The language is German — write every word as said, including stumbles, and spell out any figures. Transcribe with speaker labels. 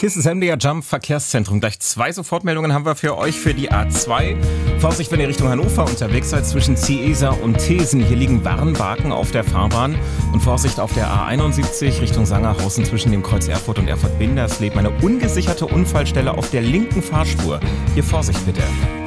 Speaker 1: Hier ist das M D R Jump Verkehrszentrum. Gleich zwei Sofortmeldungen haben wir für euch für die A zwei. Vorsicht, wenn ihr Richtung Hannover unterwegs seid, zwischen Ciesa und Thesen. Hier liegen Warnwagen auf der Fahrbahn. Und Vorsicht auf der A einundsiebzig Richtung Sangerhausen zwischen dem Kreuz Erfurt und Erfurt-Bindersleben. Eine ungesicherte Unfallstelle auf der linken Fahrspur. Hier Vorsicht bitte.